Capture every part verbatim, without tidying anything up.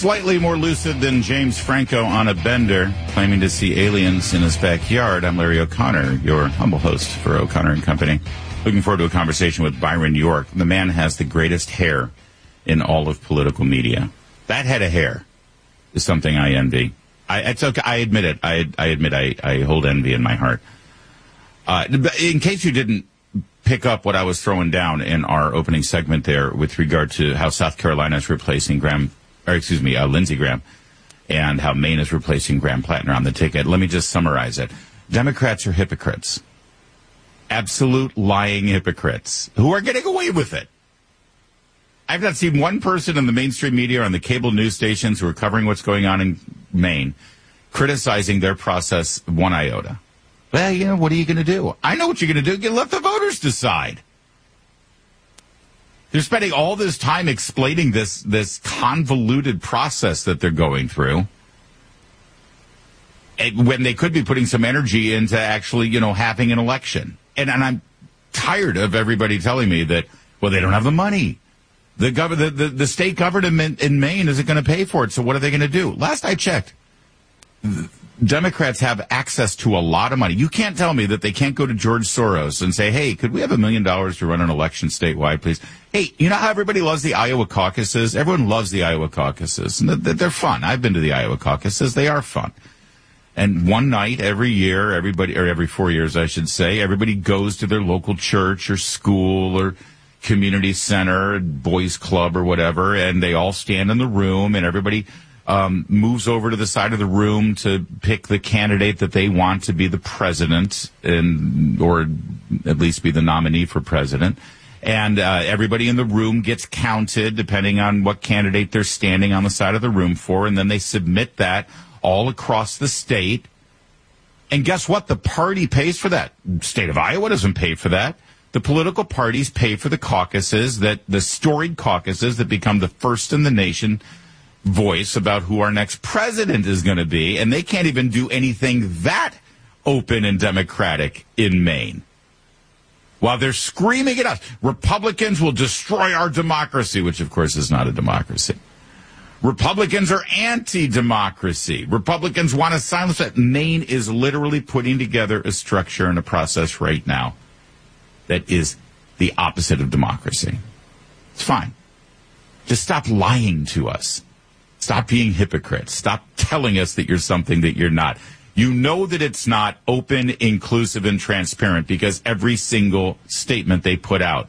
Slightly more lucid than James Franco on a bender, claiming to see aliens in his backyard. I'm Larry O'Connor, your humble host for O'Connor and Company. Looking forward to a conversation with Byron York. The man has the greatest hair in all of political media. That head of hair is something I envy. I, it's okay, I admit it. I, I admit I, I hold envy in my heart. Uh, in case you didn't pick up what I was throwing down in our opening segment there with regard to how South Carolina is replacing Graham, or excuse me, uh, Lindsey Graham, and how Maine is replacing Graham Plattner on the ticket. Let me just summarize it. Democrats are hypocrites. Absolute lying hypocrites who are getting away with it. I've not seen one person in the mainstream media or on the cable news stations who are covering what's going on in Maine criticizing their process one iota. Well, you know, what are you going to do? I know what you're going to do. You let the voters decide. They're spending all this time explaining this this convoluted process that they're going through, and when they could be putting some energy into actually, you know, having an election. And, and I'm tired of everybody telling me that, well, they don't have the money. The, gov- the, the, the state government in Maine isn't going to pay for it, so what are they going to do? Last I checked, Democrats have access to a lot of money. You can't tell me that they can't go to George Soros and say, hey, could we have a million dollars to run an election statewide, please? Hey, you know how everybody loves the Iowa caucuses? Everyone loves the Iowa caucuses. And they're fun. I've been to the Iowa caucuses. They are fun. And one night every year, everybody, or every four years, I should say, everybody goes to their local church or school or community center, boys club or whatever, and they all stand in the room and everybody Um, moves over to the side of the room to pick the candidate that they want to be the president, and or at least be the nominee for president. And uh, everybody in the room gets counted depending on what candidate they're standing on the side of the room for, and then they submit that all across the state. And guess what? The party pays for that. State of Iowa doesn't pay for that. The political parties pay for the caucuses, that the storied caucuses that become the first in the nation voice about who our next president is going to be, and they can't even do anything that open and democratic in Maine. While they're screaming at us, Republicans will destroy our democracy, which of course is not a democracy. Republicans are anti-democracy. Republicans want to silence it. Maine is literally putting together a structure and a process right now that is the opposite of democracy. It's fine. Just stop lying to us. Stop being hypocrites. Stop telling us that you're something that you're not. You know that it's not open, inclusive, and transparent because every single statement they put out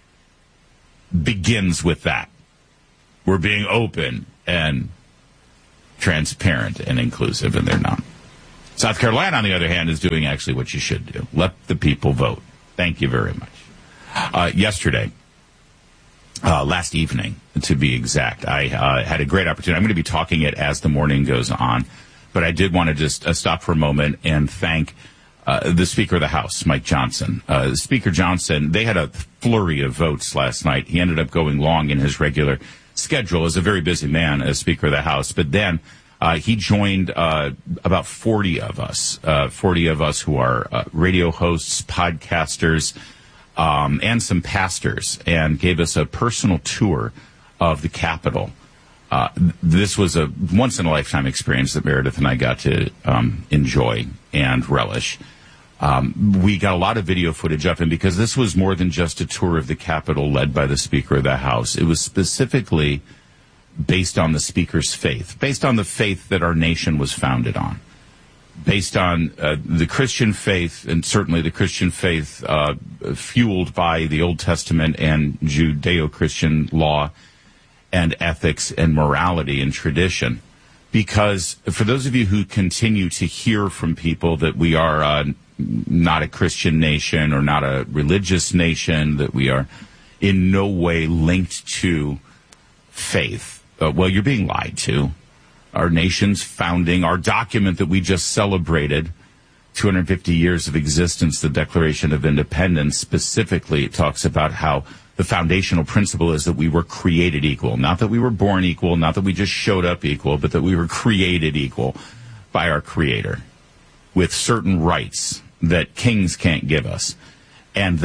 begins with that. We're being open and transparent and inclusive, and they're not. South Carolina, on the other hand, is doing actually what you should do. Let the people vote. Thank you very much. Uh, yesterday, Uh, last evening, to be exact, I uh, had a great opportunity. I'm going to be talking it as the morning goes on, but I did want to just uh, stop for a moment and thank uh, the Speaker of the House, Mike Johnson. Uh, Speaker Johnson, they had a flurry of votes last night. He ended up going long in his regular schedule as a very busy man as Speaker of the House, but then uh, he joined uh, about forty of us, uh, forty of us who are uh, radio hosts, podcasters, Um, and some pastors, and gave us a personal tour of the Capitol. Uh, this was a once-in-a-lifetime experience that Meredith and I got to um, enjoy and relish. Um, we got a lot of video footage of him because this was more than just a tour of the Capitol led by the Speaker of the House. It was specifically based on the Speaker's faith, based on the faith that our nation was founded on. Based on uh, the Christian faith, and certainly the Christian faith uh, fueled by the Old Testament and Judeo-Christian law and ethics and morality and tradition. Because for those of you who continue to hear from people that we are uh, not a Christian nation or not a religious nation, that we are in no way linked to faith, uh, well, you're being lied to. Our nation's founding, our document that we just celebrated, two hundred fifty years of existence, the Declaration of Independence, specifically it talks about how the foundational principle is that we were created equal. Not that we were born equal, not that we just showed up equal, but that we were created equal by our Creator with certain rights that kings can't give us. And that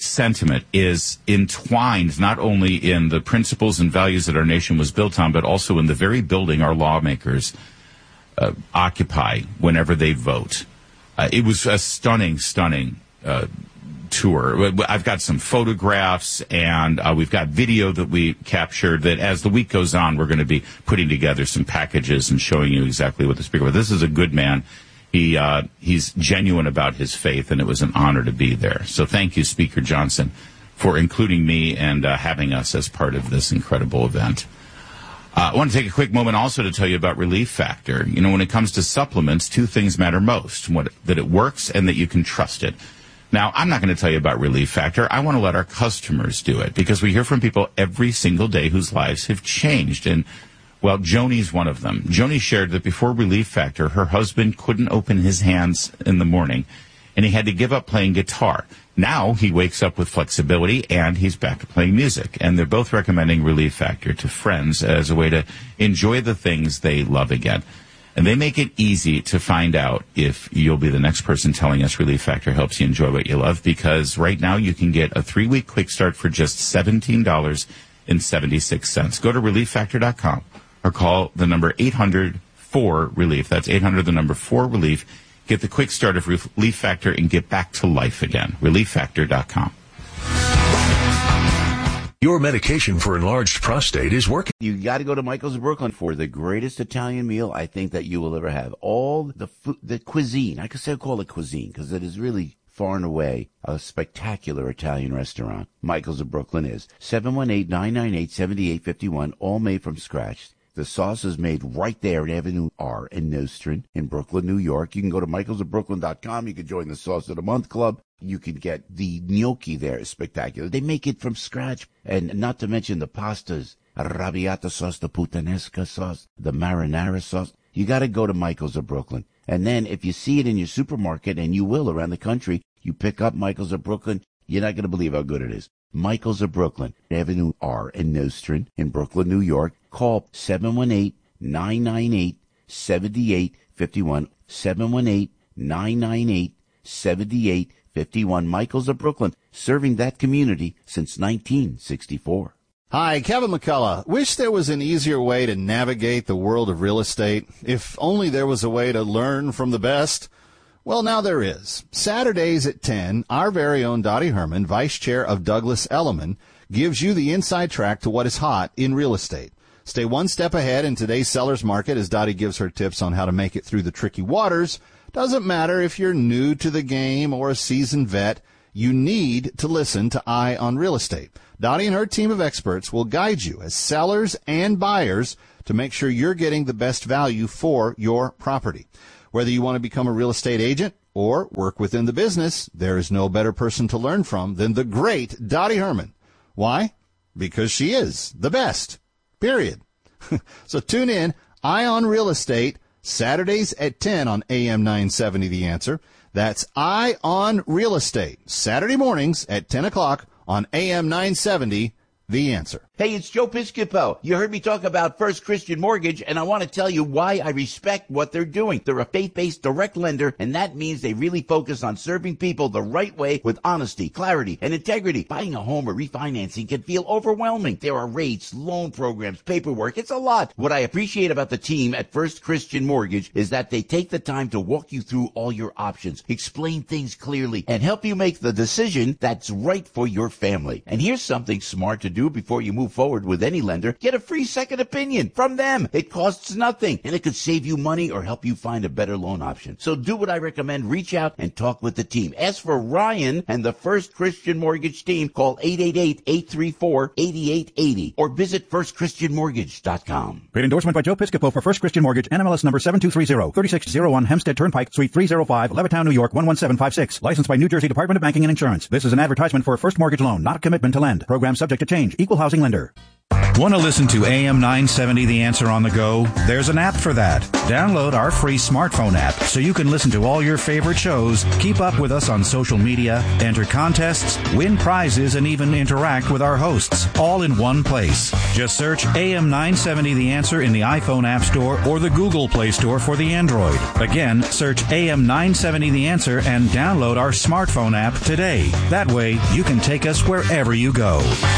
sentiment is entwined not only in the principles and values that our nation was built on, but also in the very building our lawmakers uh, occupy whenever they vote. Uh, it was a stunning, stunning uh, tour. I've got some photographs, and uh, we've got video that we captured that as the week goes on, we're going to be putting together some packages and showing you exactly what the speaker was. This is a good man. He uh, he's genuine about his faith, and it was an honor to be there. So thank you, Speaker Johnson, for including me and uh, having us as part of this incredible event. Uh, I want to take a quick moment also to tell you about Relief Factor. You know, when it comes to supplements, two things matter most, what, that it works and that you can trust it. Now, I'm not going to tell you about Relief Factor. I want to let our customers do it because we hear from people every single day whose lives have changed. And, well, Joni's one of them. Joni shared that before Relief Factor, her husband couldn't open his hands in the morning, and he had to give up playing guitar. Now he wakes up with flexibility, and he's back to playing music. And they're both recommending Relief Factor to friends as a way to enjoy the things they love again. And they make it easy to find out if you'll be the next person telling us Relief Factor helps you enjoy what you love, because right now you can get a three-week quick start for just seventeen dollars and seventy-six cents. Go to relief factor dot com or call the number eight hundred four relief. That's eight hundred, the number four relief. Get the quick start of Relief Factor and get back to life again. relief factor dot com. Your medication for enlarged prostate is working. You got to go to Michael's of Brooklyn for the greatest Italian meal I think that you will ever have. All the food, the cuisine, I could say call it cuisine because it is really far and away a spectacular Italian restaurant. Michael's of Brooklyn is seven one eight, nine nine eight, seven eight five one, all made from scratch. The sauce is made right there at Avenue R in Nostrand in Brooklyn, New York. You can go to michaels of brooklyn dot com. You can join the Sauce of the Month Club. You can get the gnocchi there. It's spectacular. They make it from scratch. And not to mention the pastas, arrabbiata sauce, the puttanesca sauce, the marinara sauce. You got to go to Michael's of Brooklyn. And then if you see it in your supermarket, and you will around the country, you pick up Michael's of Brooklyn, you're not going to believe how good it is. Michael's of Brooklyn, Avenue R in Nostrand in Brooklyn, New York. Call seven one eight, nine nine eight, seven eight five one, seven one eight, nine nine eight, seven eight five one. Michael's of Brooklyn, serving that community since nineteen sixty-four. Hi, Kevin McCullough. Wish there was an easier way to navigate the world of real estate. If only there was a way to learn from the best. Well, now there is. Saturdays at ten, our very own Dottie Herman, Vice Chair of Douglas Elliman, gives you the inside track to what is hot in real estate. Stay one step ahead in today's seller's market as Dottie gives her tips on how to make it through the tricky waters. Doesn't matter if you're new to the game or a seasoned vet, you need to listen to Eye on Real Estate. Dottie and her team of experts will guide you as sellers and buyers to make sure you're getting the best value for your property. Whether you want to become a real estate agent or work within the business, there is no better person to learn from than the great Dottie Herman. Why? Because she is the best. Period. So tune in, Eye on Real Estate, Saturdays at ten on A M nine seventy, The Answer. That's Eye on Real Estate, Saturday mornings at ten o'clock on A M nine seventy, The Answer. Hey, it's Joe Piscopo. You heard me talk about First Christian Mortgage, and I want to tell you why I respect what they're doing. They're a faith-based direct lender, and that means they really focus on serving people the right way with honesty, clarity, and integrity. Buying a home or refinancing can feel overwhelming. There are rates, loan programs, paperwork. It's a lot. What I appreciate about the team at First Christian Mortgage is that they take the time to walk you through all your options, explain things clearly, and help you make the decision that's right for your family. And here's something smart to do before you move forward with any lender. Get a free second opinion from them. It costs nothing, and it could save you money or help you find a better loan option. So do what I recommend. Reach out and talk with the team. Ask for Ryan and the First Christian Mortgage team. Call eight eight eight, eight three four, eight eight eight zero or visit first christian mortgage dot com. Great endorsement by Joe Piscopo for First Christian Mortgage, N M L S number seven two three zero, thirty-six oh one Hempstead Turnpike, Suite three oh five, Levittown, New York, one one seven five six. Licensed by New Jersey Department of Banking and Insurance. This is an advertisement for a first mortgage loan, not a commitment to lend. Program subject to change. Equal housing lender. Want to listen to A M nine seventy The Answer on the go? There's an app for that. Download our free smartphone app so you can listen to all your favorite shows, keep up with us on social media, enter contests, win prizes, and even interact with our hosts, all in one place. Just search A M nine seventy The Answer in the iPhone App Store or the Google Play Store for the Android. Again, search A M nine seventy The Answer and download our smartphone app today. That way, you can take us wherever you go.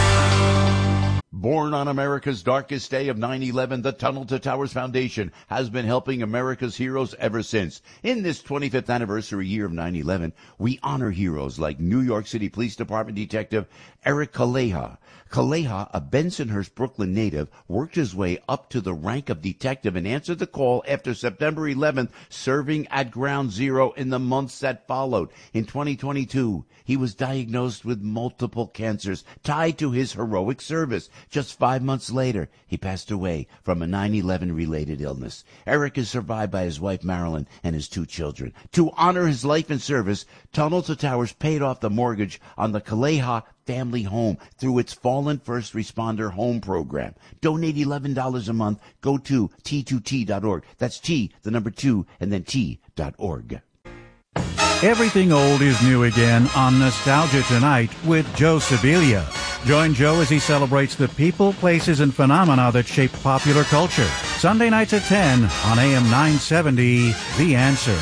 Born on America's darkest day of nine eleven, the Tunnel to Towers Foundation has been helping America's heroes ever since. In this twenty-fifth anniversary year of nine eleven, we honor heroes like New York City Police Department Detective Eric Kaleha. Kaleha, a Bensonhurst, Brooklyn native, worked his way up to the rank of detective and answered the call after September eleventh, serving at Ground Zero in the months that followed. In twenty twenty-two, he was diagnosed with multiple cancers tied to his heroic service. Just five months later, he passed away from a nine eleven related illness. Eric is survived by his wife Marilyn and his two children. To honor his life and service, Tunnel to Towers paid off the mortgage on the Kaleha family home through its Fallen First Responder Home Program. Donate eleven dollars a month. Go to T two T dot org. That's T, the number two, and then T dot org. Everything old is new again on Nostalgia Tonight with Joe Sibilia. Join Joe as he celebrates the people, places, and phenomena that shape popular culture. Sunday nights at ten on A M nine seventy, The Answer.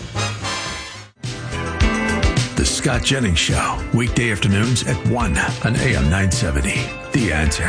The Scott Jennings Show, weekday afternoons at one on A M nine seventy. The Answer.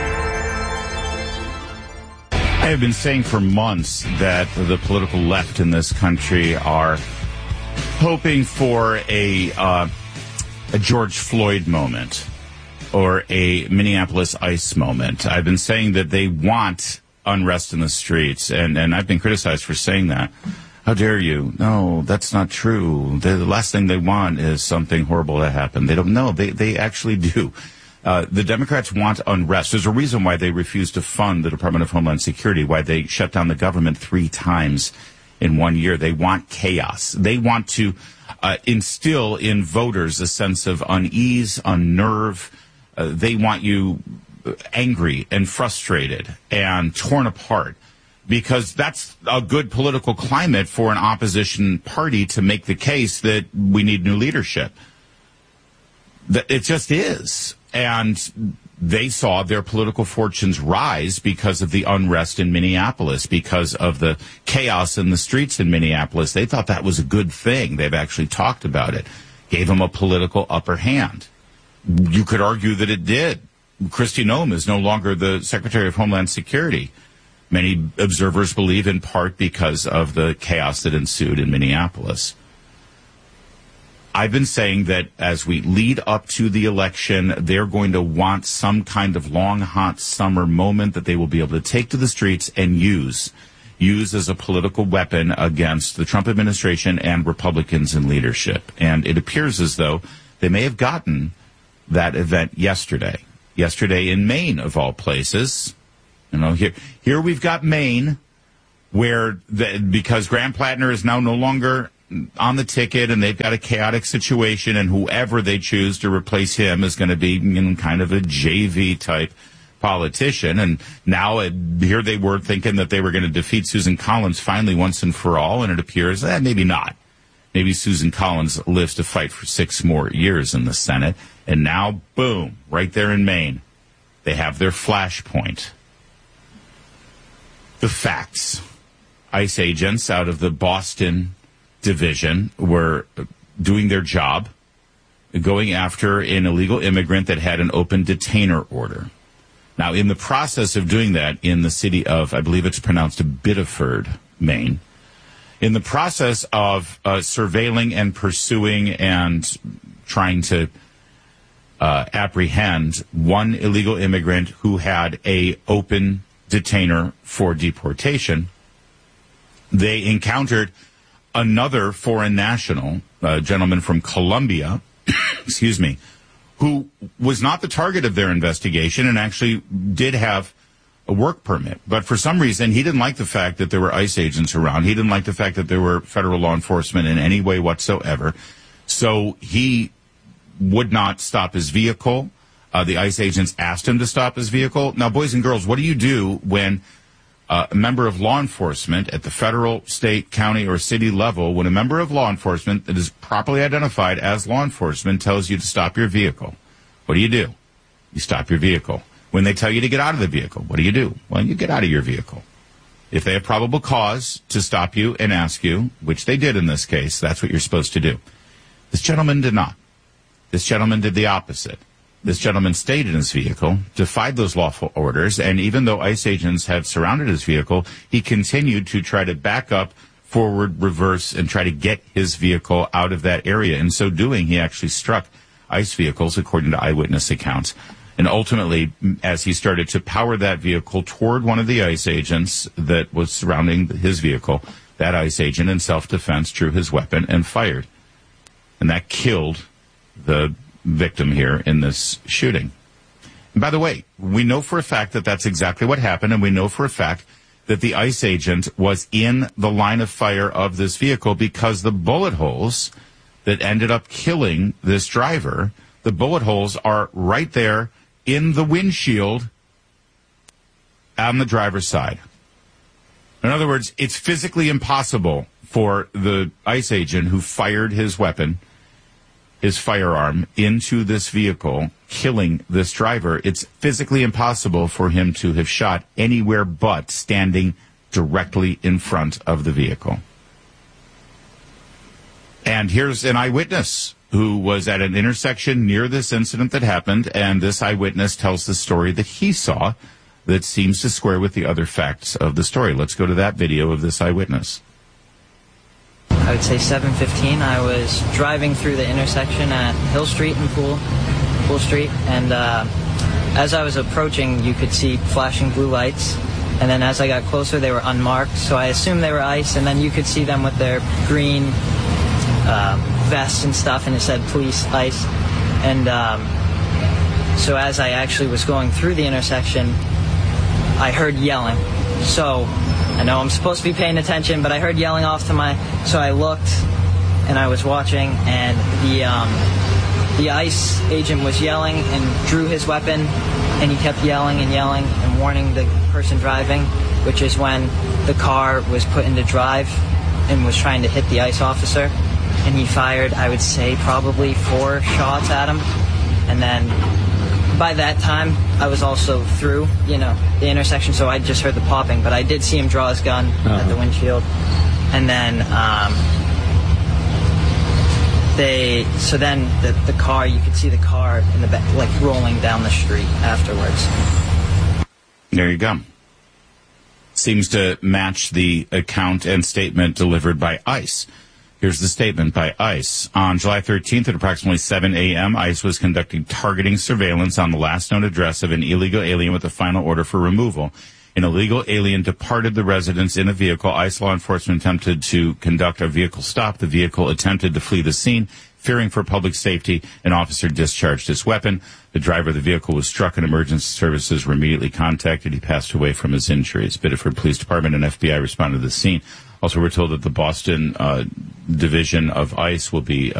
I have been saying for months that the political left in this country are hoping for a uh, a George Floyd moment or a Minneapolis ICE moment. I've been saying that they want unrest in the streets, and, and I've been criticized for saying that. How dare you? No, that's not true. The, the last thing they want is something horrible to happen. They don't know. They, they actually do. Uh, the Democrats want unrest. There's a reason why they refuse to fund the Department of Homeland Security, why they shut down the government three times in one year. They want chaos. They want to uh, instill in voters a sense of unease, unnerve. Uh, they want you angry and frustrated and torn apart, because that's a good political climate for an opposition party to make the case that we need new leadership. That it just is. And they saw their political fortunes rise because of the unrest in Minneapolis, because of the chaos in the streets in Minneapolis. They thought that was a good thing. They've actually talked about it. Gave them a political upper hand. You could argue that it did. Kristi Noem is no longer the Secretary of Homeland Security. Many observers believe in part because of the chaos that ensued in Minneapolis. I've been saying that as we lead up to the election, they're going to want some kind of long, hot summer moment that they will be able to take to the streets and use, use as a political weapon against the Trump administration and Republicans in leadership. And it appears as though they may have gotten that event yesterday. Yesterday in Maine, of all places. You know, here, here we've got Maine, where the, because Graham Plattner is now no longer on the ticket, and they've got a chaotic situation, and whoever they choose to replace him is going to be, you know, kind of a J V type politician. And now it, here they were thinking that they were going to defeat Susan Collins finally once and for all, and it appears that eh, maybe not. Maybe Susan Collins lives to fight for six more years in the Senate, and now, boom, right there in Maine, they have their flashpoint. The facts. ICE agents out of the Boston division were doing their job, going after an illegal immigrant that had an open detainer order. Now, in the process of doing that in the city of, I believe it's pronounced Biddeford, Maine, in the process of uh, surveilling and pursuing and trying to uh, apprehend one illegal immigrant who had a open detainer for deportation, they encountered another foreign national, a gentleman from Colombia, excuse me, who was not the target of their investigation and actually did have a work permit. But for some reason, he didn't like the fact that there were ICE agents around. He didn't like the fact that there were federal law enforcement in any way whatsoever. So he would not stop his vehicle. Uh, the ICE agents asked him to stop his vehicle. Now, boys and girls, what do you do when uh, a member of law enforcement at the federal, state, county, or city level, when a member of law enforcement that is properly identified as law enforcement tells you to stop your vehicle? What do you do? You stop your vehicle. When they tell you to get out of the vehicle, what do you do? Well, you get out of your vehicle. If they have probable cause to stop you and ask you, which they did in this case, that's what you're supposed to do. This gentleman did not. This gentleman did the opposite. This gentleman stayed in his vehicle, defied those lawful orders, and even though ICE agents had surrounded his vehicle, he continued to try to back up, forward, reverse, and try to get his vehicle out of that area. In so doing, he actually struck ICE vehicles, according to eyewitness accounts. And ultimately, as he started to power that vehicle toward one of the ICE agents that was surrounding his vehicle, that ICE agent in self-defense drew his weapon and fired. And that killed the victim here in this shooting. And by the way, we know for a fact that that's exactly what happened, and we know for a fact that the ICE agent was in the line of fire of this vehicle because the bullet holes that ended up killing this driver, the bullet holes are right there in the windshield on the driver's side. In other words, it's physically impossible for the ICE agent who fired his weapon, his firearm, into this vehicle, killing this driver. It's physically impossible for him to have shot anywhere but standing directly in front of the vehicle. And here's an eyewitness who was at an intersection near this incident that happened, and this eyewitness tells the story that he saw that seems to square with the other facts of the story. Let's go to that video of this eyewitness. I would say seven fifteen. I was driving through the intersection at Hill Street and Pool, Pool Street, and uh, as I was approaching, you could see flashing blue lights, and then as I got closer, they were unmarked, so I assumed they were ICE, and then you could see them with their green uh, vests and stuff, and it said police, ICE, and um, so as I actually was going through the intersection, I heard yelling. So I know I'm supposed to be paying attention, but I heard yelling off to my, so I looked and I was watching, and the um, the ICE agent was yelling and drew his weapon, and he kept yelling and yelling and warning the person driving, which is when the car was put into drive and was trying to hit the ICE officer, and he fired, I would say, probably four shots at him, and then by that time, I was also through, you know, the intersection, so I just heard the popping, but I did see him draw his gun uh-huh. at the windshield. And then, um, they, so then the, the car, you could see the car in the back, like rolling down the street afterwards. There you go. Seems to match the account and statement delivered by ICE. Here's the statement by ICE. On July thirteenth at approximately seven a.m., ICE was conducting targeting surveillance on the last known address of an illegal alien with a final order for removal. An illegal alien departed the residence in a vehicle. ICE law enforcement attempted to conduct a vehicle stop. The vehicle attempted to flee the scene. Fearing for public safety, an officer discharged his weapon. The driver of the vehicle was struck, and emergency services were immediately contacted. He passed away from his injuries. Biddeford Police Department and F B I responded to the scene. Also, we're told that the Boston uh, division of ICE will be